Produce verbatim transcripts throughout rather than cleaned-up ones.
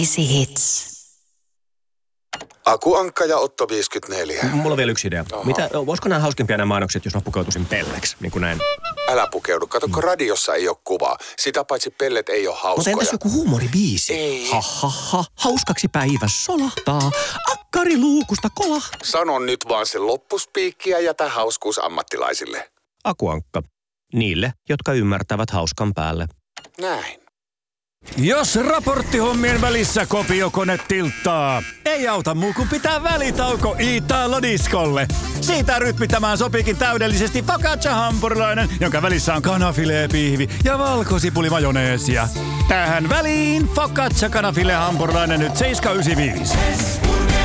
Easy Hits. Aku Ankka ja Otto viisikymmentäneljä. Mulla on vielä yksi idea. Oho. Mitä, olisiko nämä hauskempia nämä mainokset, jos mä pukeutuisin pelleksi, niin kuin näin? Älä pukeudu. Kato, kun radiossa ei ole kuvaa. Sitä paitsi pellet ei ole hauskoja. Mutta entäs joku huumoribiisi? Ei. Ha, ha, ha. Hauskaksi päivä solahtaa. Akkari luukusta kolahtaa. Sano nyt vaan se loppuspiikki ja jätä hauskuus ammattilaisille. Aku Ankka. Niille, jotka ymmärtävät hauskan päälle. Näin. Jos raporttihommien välissä kopiokone tilttaa, ei auta muu kuin pitää välitauko Italo-diskolle. Siitä rytmittämään sopiikin täydellisesti focaccia-hampurilainen, jonka välissä on kanafilee-pihvi ja valkosipulimajoneesia. Tähän väliin focaccia-kanafilee-hampurilainen nyt seitsemän yhdeksänkymmentäviisi.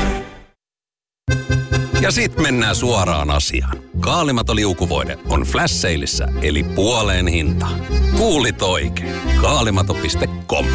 Ja sit mennään suoraan asiaan. Kaalimato liukuvoide on flash saleissa, eli puoleen hintaan. Kuulit oikein. Kaalimato piste com.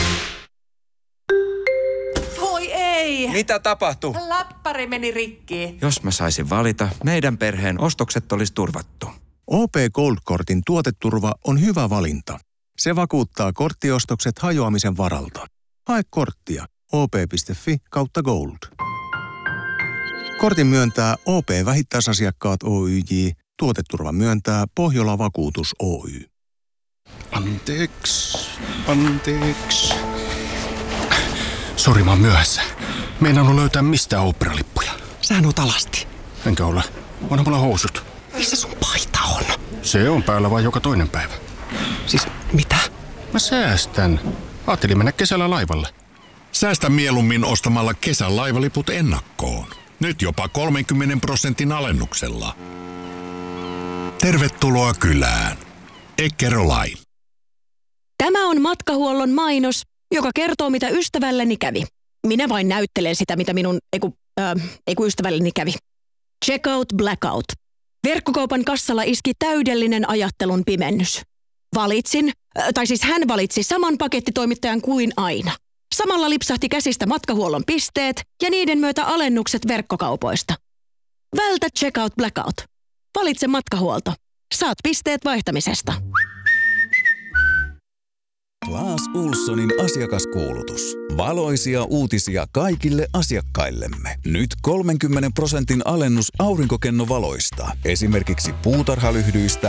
Voi ei! Mitä tapahtui? Läppäri meni rikki. Jos mä saisin valita, meidän perheen ostokset olisi turvattu. O P Gold-kortin tuoteturva on hyvä valinta. Se vakuuttaa korttiostokset hajoamisen varalta. Hae korttia op.fi kautta gold. Kortin myöntää O P-vähittäisasiakkaat Oyj. Tuoteturva myöntää Pohjola Vakuutus Oy. Anteeksi, anteeksi. Sori, mä oon myöhässä. Meinaan löytää mistään oopperalippuja. Sähän oot alasti. Enkä ole. Onhan mulla housut. Missä sun paita on? Se on päällä vaan joka toinen päivä. Siis mitä? Mä säästän. Ajattelin mennä kesällä laivalle. Säästä mieluummin ostamalla kesän laivaliput ennakkoon. Nyt jopa kolmenkymmenen prosentin alennuksella. Tervetuloa kylään. Eckerö-Line. Tämä on matkahuollon mainos, joka kertoo, mitä ystävälleni kävi. Minä vain näyttelen sitä, mitä minun, eiku, äh, eiku ystävälleni kävi. Checkout Blackout. Verkkokaupan kassalla iski täydellinen ajattelun pimennys. Valitsin, äh, tai siis hän valitsi saman pakettitoimittajan kuin aina. Samalla lipsahti käsistä matkahuollon pisteet ja niiden myötä alennukset verkkokaupoista. Vältä Checkout Blackout. Valitse matkahuolto. Saat pisteet vaihtamisesta. Clas Ohlsonin asiakaskuulutus. Valoisia uutisia kaikille asiakkaillemme. Nyt kolmenkymmenen prosentin alennus aurinkokennovaloista. Esimerkiksi puutarhalyhdyistä